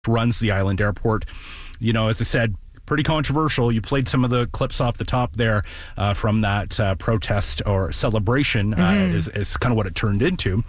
runs the island airport. You know, as I said, pretty controversial. You played some of the clips off the top there from that protest or celebration is kind of what it turned into.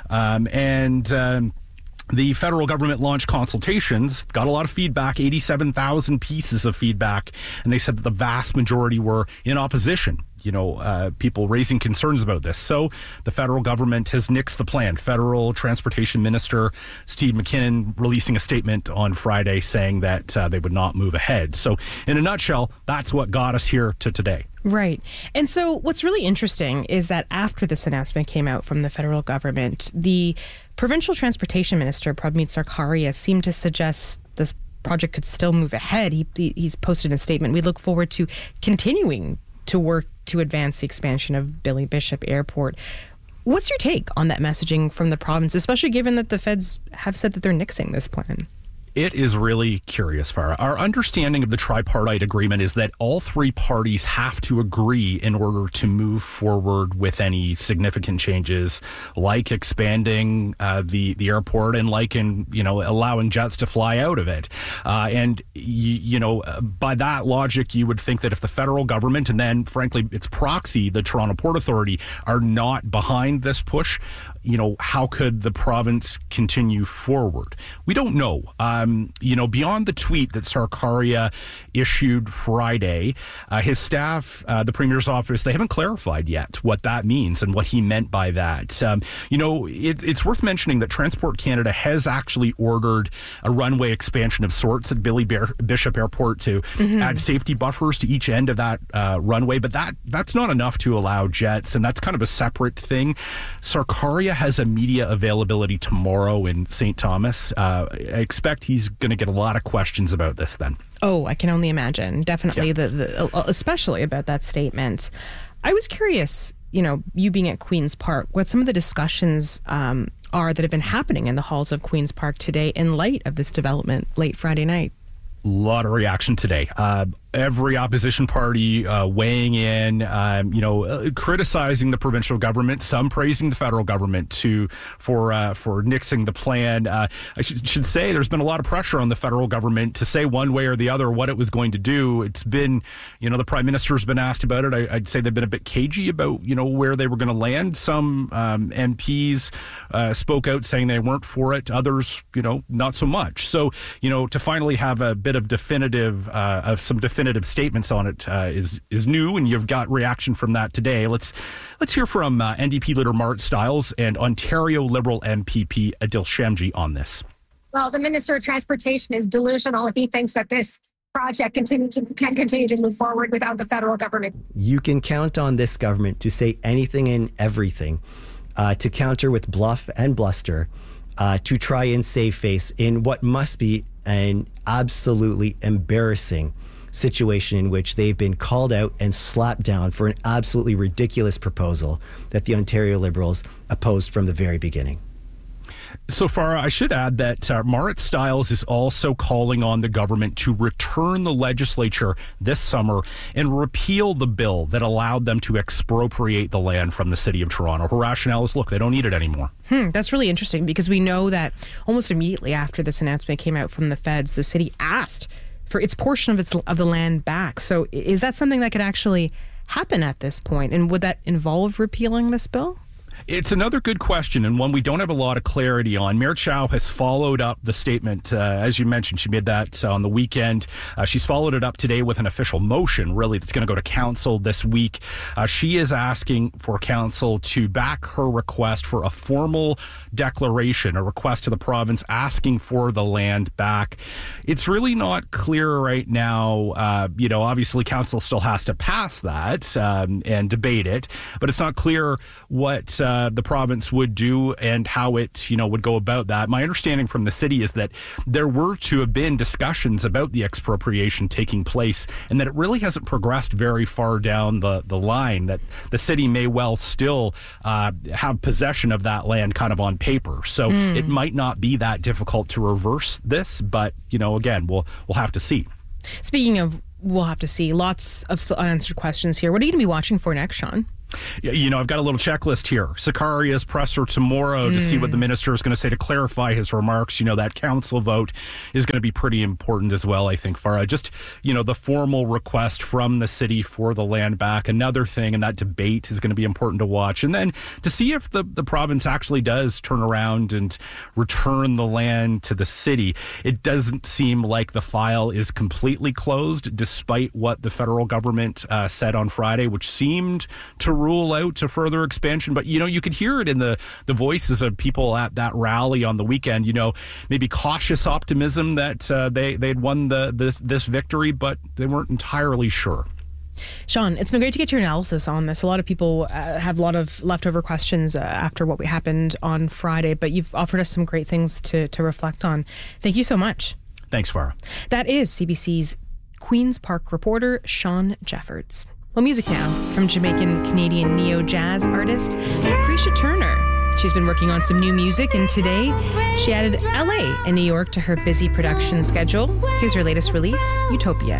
The federal government launched consultations, got a lot of feedback, 87,000 pieces of feedback, and they said that the vast majority were in opposition. People raising concerns about this. So the federal government has nixed the plan. Federal Transportation Minister Steve McKinnon releasing a statement on Friday saying that they would not move ahead. So in a nutshell, that's what got us here to today. Right. And so what's really interesting is that after this announcement came out from the federal government, the provincial transportation minister, Prabmeet Sarkaria, seemed to suggest this project could still move ahead. He's posted a statement. We look forward to continuing to work to advance the expansion of Billy Bishop Airport. What's your take on that messaging from the province, especially given that the feds have said that they're nixing this plan? It is really curious, Farah. Our understanding of the tripartite agreement is that all three parties have to agree in order to move forward with any significant changes, like expanding the airport and like allowing jets to fly out of it. By that logic, you would think that if the federal government and then, frankly, its proxy, the Toronto Port Authority, are not behind this push, how could the province continue forward? We don't know. Beyond the tweet that Sarkaria issued Friday, his staff, the Premier's office, they haven't clarified yet what that means and what he meant by that. It's worth mentioning that Transport Canada has actually ordered a runway expansion of sorts at Billy Bishop Airport to add safety buffers to each end of that runway, but that's not enough to allow jets, and that's kind of a separate thing. Sarkaria has a media availability tomorrow in St. Thomas. I expect he's going to get a lot of questions about this then. Oh, I can only imagine. Definitely, especially about that statement. I was curious, you being at Queen's Park, what some of the discussions are that have been happening in the halls of Queen's Park today in light of this development late Friday night. A lot of reaction today. Every opposition party weighing in, criticizing the provincial government, some praising the federal government for nixing the plan. I should say there's been a lot of pressure on the federal government to say one way or the other what it was going to do. It's been, the Prime Minister's been asked about it. I'd say they've been a bit cagey about, where they were going to land. Some MPs spoke out saying they weren't for it. Others, not so much. So, to finally have a bit of some definitive statements on it is new, and you've got reaction from that today. Let's hear from NDP leader Marit Stiles and Ontario Liberal MPP Adil Shamji on this. Well, the Minister of Transportation is delusional if he thinks that this project can continue to move forward without the federal government. You can count on this government to say anything and everything, to counter with bluff and bluster, to try and save face in what must be an absolutely embarrassing situation in which they've been called out and slapped down for an absolutely ridiculous proposal that the Ontario Liberals opposed from the very beginning. So far, I should add that Marit Stiles is also calling on the government to return the legislature this summer and repeal the bill that allowed them to expropriate the land from the City of Toronto. Her rationale is, look, they don't need it anymore. That's really interesting because we know that almost immediately after this announcement came out from the feds, the city asked for its portion of the land back. So is that something that could actually happen at this point? And would that involve repealing this bill? It's another good question, and one we don't have a lot of clarity on. Mayor Chow has followed up the statement. As you mentioned, she made that on the weekend. She's followed it up today with an official motion, really, that's going to go to council this week. She is asking for council to back her request for a formal declaration, a request to the province asking for the land back. It's really not clear right now. Obviously, council still has to pass that and debate it, but it's not clear what the province would do and how it, would go about that. My understanding from the city is that there were to have been discussions about the expropriation taking place and that it really hasn't progressed very far down the line, that the city may well still have possession of that land kind of on paper. So it might not be that difficult to reverse this, but, again, we'll have to see. Speaking of we'll have to see, lots of still unanswered questions here. What are you going to be watching for next, Sean? Yeah, I've got a little checklist here. Sakaria's presser tomorrow to see what the minister is going to say to clarify his remarks. That council vote is going to be pretty important as well, I think, Farah. Just, the formal request from the city for the land back, another thing, and that debate is going to be important to watch. And then to see if the province actually does turn around and return the land to the city. It doesn't seem like the file is completely closed, despite what the federal government said on Friday, which seemed to rule out a further expansion. But, you could hear it in the voices of people at that rally on the weekend, maybe cautious optimism that they'd won this victory, but they weren't entirely sure. Sean, it's been great to get your analysis on this. A lot of people have a lot of leftover questions after what happened on Friday, but you've offered us some great things to reflect on. Thank you so much. Thanks, Farah. That is CBC's Queen's Park reporter, Sean Jeffords. Well, music now from Jamaican-Canadian neo-jazz artist Lucretia Turner. She's been working on some new music, and today she added LA and New York to her busy production schedule. Here's her latest release, Utopia.